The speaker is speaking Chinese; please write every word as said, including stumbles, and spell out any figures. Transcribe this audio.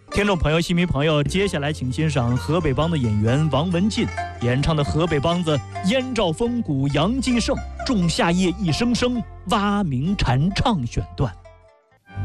听众朋友、戏迷朋友，接下来请欣赏河北梆的演员王文进演唱的河北梆子《燕赵风骨杨继盛仲夏夜一声声蛙鸣蝉唱》选段。